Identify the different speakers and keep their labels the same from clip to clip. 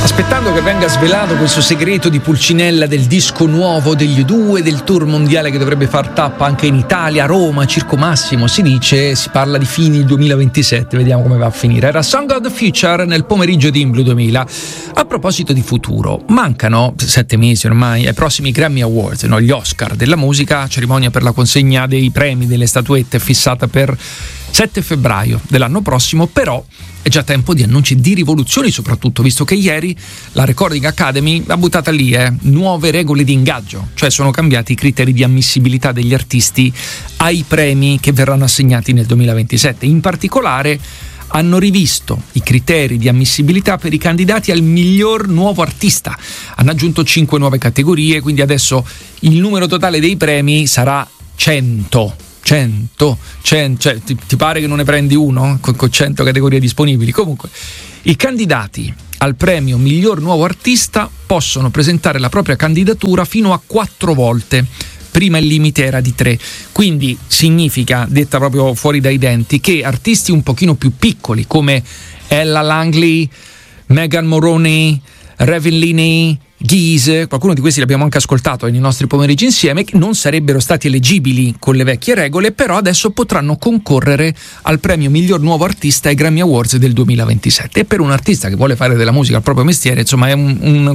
Speaker 1: Aspettando che venga svelato questo segreto di Pulcinella del disco nuovo degli U2, del tour mondiale che dovrebbe far tappa anche in Italia, Roma, Circo Massimo, si parla di fine 2027, vediamo come va a finire. Era Song of the Future nel pomeriggio di In Blue 2000. A proposito di futuro, mancano 7 mesi ormai ai prossimi Grammy Awards, no? Gli Oscar della musica, cerimonia per la consegna dei premi, delle statuette fissata per 7 febbraio dell'anno prossimo, però è già tempo di annunci di rivoluzioni, soprattutto visto che ieri la Recording Academy ha buttata lì nuove regole di ingaggio, cioè sono cambiati i criteri di ammissibilità degli artisti ai premi che verranno assegnati nel 2027. In particolare hanno rivisto i criteri di ammissibilità per i candidati al miglior nuovo artista, hanno aggiunto 5 nuove categorie, quindi adesso il numero totale dei premi sarà 100. Cioè, ti pare che non ne prendi uno con 100 categorie disponibili? Comunque, i candidati al premio miglior nuovo artista possono presentare la propria candidatura fino a 4 volte. Prima il limite era di 3, quindi significa, detta proprio fuori dai denti, che artisti un pochino più piccoli come Ella Langley, Megan Moroney, Raven Linney, Geese, qualcuno di questi l'abbiamo anche ascoltato nei nostri pomeriggi insieme, che non sarebbero stati eleggibili con le vecchie regole, però adesso potranno concorrere al premio miglior nuovo artista ai Grammy Awards del 2027. E per un artista che vuole fare della musica il proprio mestiere, insomma, è un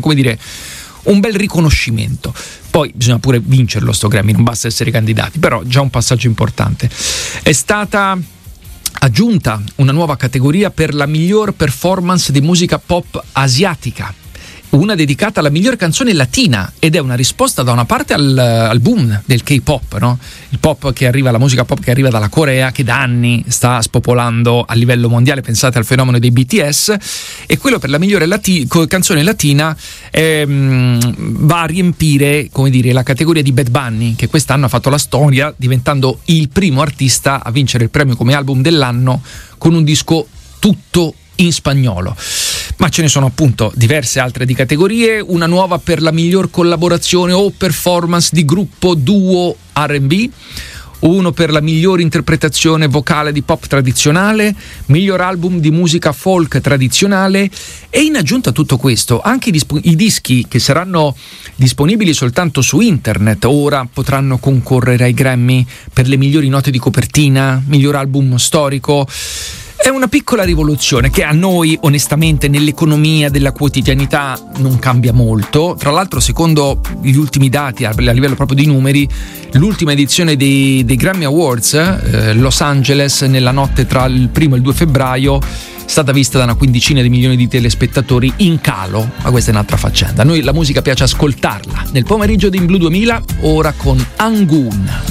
Speaker 1: bel riconoscimento. Poi bisogna pure vincerlo sto Grammy, non basta essere candidati, però già un passaggio importante. È stata aggiunta una nuova categoria per la miglior performance di musica pop asiatica, una dedicata alla miglior canzone latina, ed è una risposta da una parte al boom del K-pop, no? Il pop che arriva, la musica pop che arriva dalla Corea, che da anni sta spopolando a livello mondiale, pensate al fenomeno dei BTS, e quello per la migliore canzone latina va a riempire, come dire, la categoria di Bad Bunny, che quest'anno ha fatto la storia diventando il primo artista a vincere il premio come album dell'anno con un disco tutto in spagnolo. Ma ce ne sono appunto diverse altre di categorie, una nuova per la miglior collaborazione o performance di gruppo, duo, R&B, uno per la miglior interpretazione vocale di pop tradizionale, miglior album di musica folk tradizionale, e in aggiunta a tutto questo anche i dischi che saranno disponibili soltanto su internet ora potranno concorrere ai Grammy per le migliori note di copertina, miglior album storico. È una piccola rivoluzione che a noi, onestamente, nell'economia della quotidianità non cambia molto. Tra l'altro, secondo gli ultimi dati, a livello proprio di numeri, l'ultima edizione dei Grammy Awards, Los Angeles, nella notte tra il 1 e il 2 febbraio, è stata vista da una quindicina di milioni di telespettatori, in calo, ma questa è un'altra faccenda. A noi la musica piace ascoltarla. Nel pomeriggio di In Blue 2000, ora con Angun.